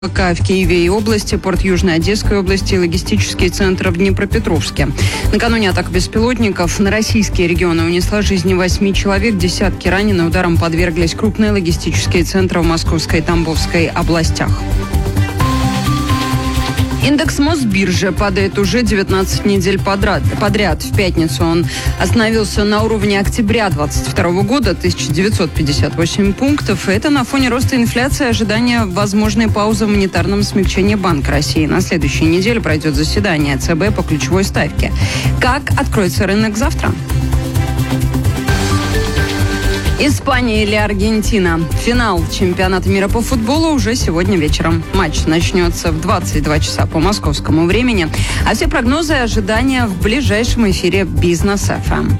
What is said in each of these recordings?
ВК в Киеве и области, порт Южной Одесской области и логистический центр в Днепропетровске. Накануне атак беспилотников на российские регионы унесла жизни 8 человек, десятки ранены. Ударом подверглись крупные логистические центры в Московской и Тамбовской областях. Индекс Мосбиржи падает уже 19 недель подряд. В пятницу он остановился на уровне октября 2022 года, 1958 пунктов. Это на фоне роста инфляции и ожидания возможной паузы в монетарном смягчении Банка России. На следующей неделе пройдет заседание ЦБ по ключевой ставке. Как откроется рынок завтра? Испания или Аргентина? Финал чемпионата мира по футболу уже сегодня вечером. Матч начнется в 22 часа по московскому времени. А все прогнозы и ожидания в ближайшем эфире Бизнес ФМ.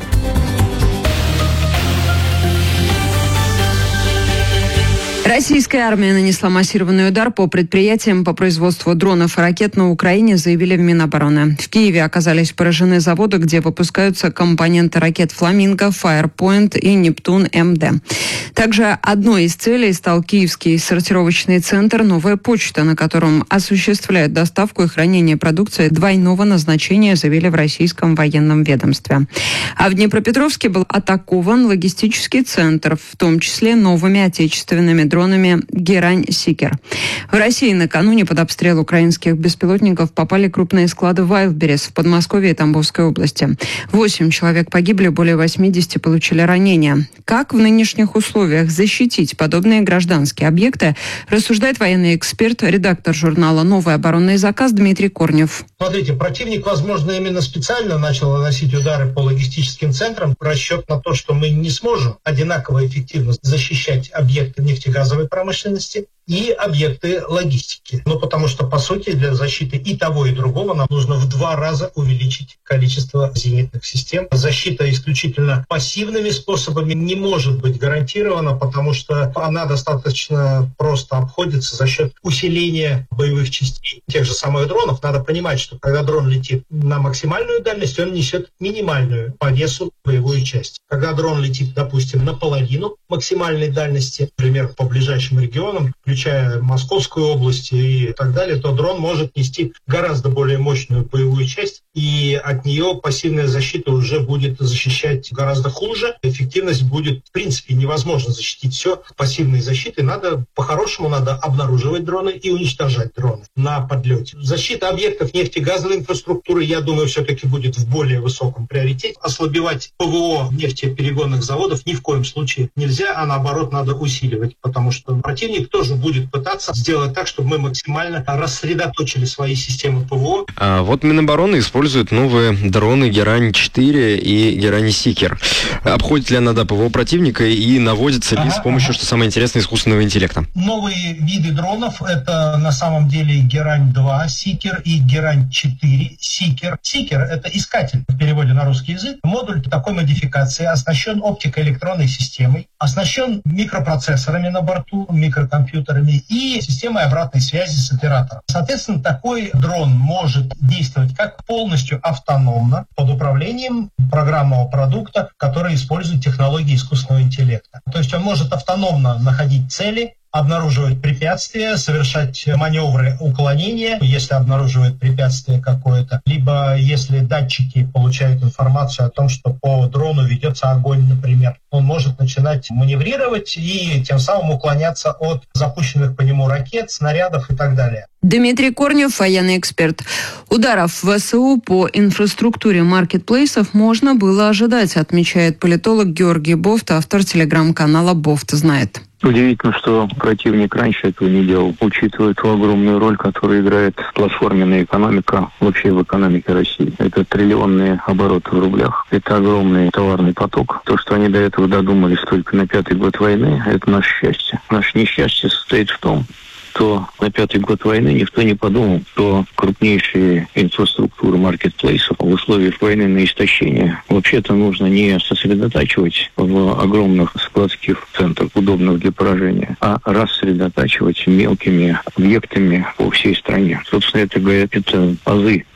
Российская армия нанесла массированный удар по предприятиям по производству дронов и ракет на Украине, заявили в Минобороны. В Киеве оказались поражены заводы, где выпускаются компоненты ракет «Фламинго», «Фаерпоинт» и «Нептун-МД». Также одной из целей стал киевский сортировочный центр «Новая почта», на котором осуществляют доставку и хранение продукции двойного назначения, заявили в российском военном ведомстве. А в Днепропетровске был атакован логистический центр, в том числе новыми отечественными дронами «Герань-Сикер». В России накануне под обстрел украинских беспилотников попали крупные склады Вайлдберрис в Подмосковье и Тамбовской области. 8 человек погибли, более 80 получили ранения. Как в нынешних условиях защитить подобные гражданские объекты, рассуждает военный эксперт, редактор журнала «Новый оборонный заказ» Дмитрий Корнев. Смотрите, противник, возможно, именно специально начал наносить удары по логистическим центрам в расчет на то, что мы не сможем одинаково эффективно защищать объекты нефтегазовой промышленности и объекты логистики. Потому что, по сути, для защиты и того, и другого нам нужно в 2 раза увеличить количество зенитных систем. Защита исключительно пассивными способами не может быть гарантирована, потому что она достаточно просто обходится за счет усиления боевых частей тех же самых дронов. Надо понимать, что когда дрон летит на максимальную дальность, он несет минимальную по весу боевую часть. Когда дрон летит, допустим, наполовину максимальной дальности, например, по ближайшим регионам, включая Московскую область и так далее, то дрон может нести гораздо более мощную боевую часть, и от нее пассивная защита уже будет защищать гораздо хуже. Эффективность будет, в принципе, невозможно защитить все. Пассивной защитой по-хорошему надо обнаруживать дроны и уничтожать дроны на подлете. Защита объектов нефтегазовой инфраструктуры, я думаю, все-таки будет в более высоком приоритете. Ослабевать ПВО нефтеперегонных заводов ни в коем случае нельзя, а наоборот надо усиливать, потому что противник тоже будет пытаться сделать так, чтобы мы максимально рассредоточили свои системы ПВО. Вот Минобороны использует новые дроны Герань-4 и Герань-Сикер. Обходит ли она ПВО противника и наводится ли с помощью, что самое интересное, искусственного интеллекта? Новые виды дронов — это на самом деле Герань-2 Сикер и Герань-4 Сикер. Сикер — это искатель в переводе на русский язык. Модуль такой модификации оснащен оптико-электронной системой, оснащен микропроцессорами на борту, микрокомпьютерами и системой обратной связи с оператором. Соответственно, такой дрон может действовать как полностью автономно под управлением программного продукта, который использует технологии искусственного интеллекта. То есть он может автономно находить цели, обнаруживать препятствия, совершать маневры уклонения, если обнаруживает препятствие какое-то, либо если датчики получают информацию о том, что по дрону ведется огонь, например, он может начинать маневрировать и тем самым уклоняться от запущенных по нему ракет, снарядов и так далее. Дмитрий Корнев, военный эксперт. Ударов ВСУ по инфраструктуре маркетплейсов можно было ожидать, отмечает политолог Георгий Бофт, автор телеграм-канала «Бофт знает». Удивительно, что противник раньше этого не делал, учитывая ту огромную роль, которую играет платформенная экономика вообще в экономике России. Это триллионные обороты в рублях, это огромный товарный поток. То, что они до этого додумались только на 5-й год войны, это наше счастье. Наше несчастье состоит в том, что на 5-й год войны никто не подумал, что крупнейшие инфраструктуры маркетплейсов в условиях войны на истощение вообще-то нужно не сосредотачивать в огромных складских центрах, удобных для поражения, а рассредотачивать мелкими объектами по всей стране. Собственно, это азы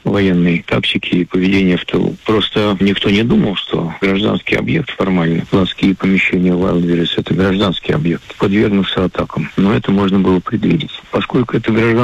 военной тактики и поведения в тылу. Просто никто не думал, что гражданский объект формально, складские помещения Wildberries, это гражданский объект, подвергнутся атакам. Но это можно было предвидеть. Поскольку это гражданский